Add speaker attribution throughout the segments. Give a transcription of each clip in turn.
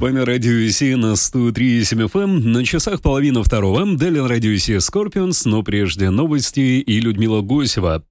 Speaker 1: вами радио Си на 103.7 FM. На часах 1:30. Далее радио Си Скорпионс, но прежде новости и Людмила Гусева.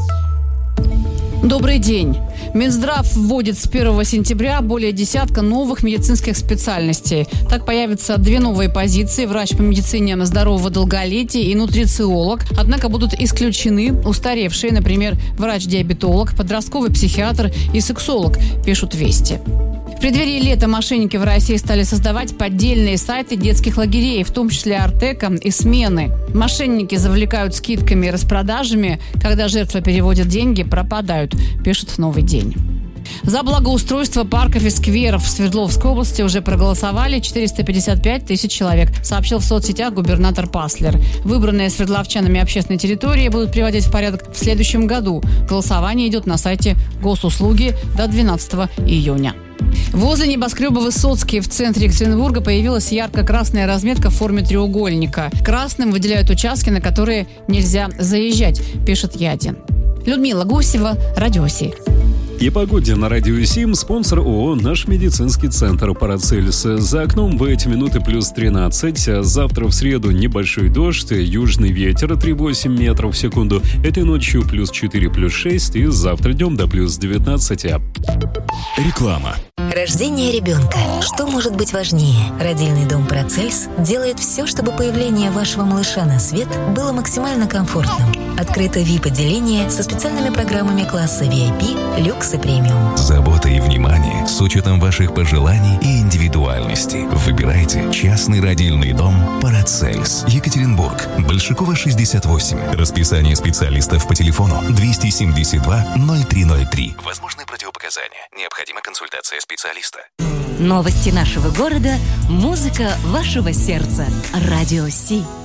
Speaker 2: Добрый день. Минздрав вводит с 1 сентября более десятка новых медицинских специальностей. Так появятся 2 новые позиции: врач по медицине здорового долголетия и нутрициолог. Однако будут исключены устаревшие, например, врач-диабетолог, подростковый психиатр и сексолог, пишут «Вести». В преддверии лета мошенники в России стали создавать поддельные сайты детских лагерей, в том числе Артека и Смены. Мошенники завлекают скидками и распродажами. Когда жертва переводит деньги, пропадают, пишет «Новый день». За благоустройство парков и скверов в Свердловской области уже проголосовали 455 тысяч человек, сообщил в соцсетях губернатор Паслер. Выбранные свердловчанами общественные территории будут приводить в порядок в следующем году. Голосование идет на сайте Госуслуги до 12 июня. Возле небоскреба Высоцкий в центре Екатеринбурга появилась ярко-красная разметка в форме треугольника. Красным выделяют участки, на которые нельзя заезжать, пишет Ядин. Людмила Гусева, Радио Си.
Speaker 1: И погоде на радио Сим, спонсор ООО «Наш медицинский центр Парацельс». За окном в эти минуты плюс 13. Завтра в среду небольшой дождь, южный ветер 3,8 метров в секунду. Этой ночью плюс 4, плюс 6 и завтра днем до плюс 19.
Speaker 3: Реклама.
Speaker 4: Рождение ребенка. Что может быть важнее? Родильный дом Парацельс делает все, чтобы появление вашего малыша на свет было максимально комфортным. Открыто VIP-отделение со специальными программами класса VIP, люкс и премиум.
Speaker 3: Забота и внимание с учетом ваших пожеланий и индивидуальности. Выбирайте частный родильный дом Парацельс. Екатеринбург. Большакова, 68. Расписание специалистов по телефону 272 0303. Возможны противопоказания. Необходима консультация специалиста.
Speaker 5: Новости нашего города, музыка вашего сердца. Радио Си.